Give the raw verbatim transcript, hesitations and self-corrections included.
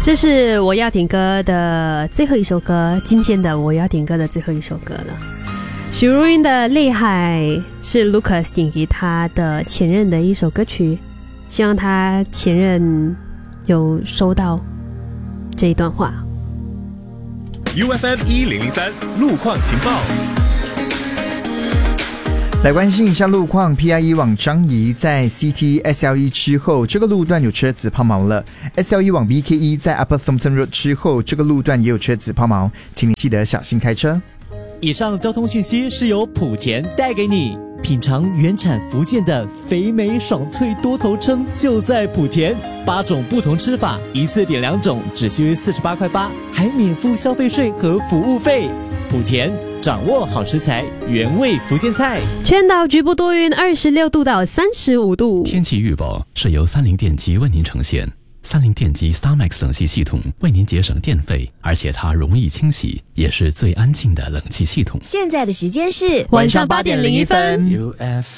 这是我要点歌的最后一首歌，今天的我要点歌的最后一首歌了。许茹芸的《泪海》是 Lucas 点给他的前任的一首歌曲，希望他前任有收到这一段话。 U F M 一零零三路况情报。 来关心一下路况 ，P I E 往樟宜在 C T S L E 之后，这个路段有车子抛锚了。S L E 往 B K E 在 Upper Thomson Road 之后，这个路段也有车子抛锚，请你记得小心开车。 以上交通讯息是由莆田带给你。品尝原产福建的肥美爽脆多头称就在莆田，八种不同吃法，一次点两种，只需四十八块八，还免付消费税和服务费。莆田掌握好食材，原味福建菜。 全岛局部多云，二十六度到三十五度。 天气预报是由三菱电机为您呈现。三菱电机 StarMax 冷气系统为您节省电费，而且它容易清洗，也是最安静的冷气系统。 现在的时间是晚上八点零一分。